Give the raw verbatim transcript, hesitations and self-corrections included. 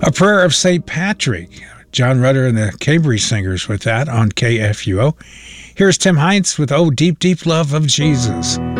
A Prayer of Saint Patrick. John Rutter and the Cambridge Singers with that on K F U O. Here's Tim Heinz with Oh, Deep, Deep Love of Jesus.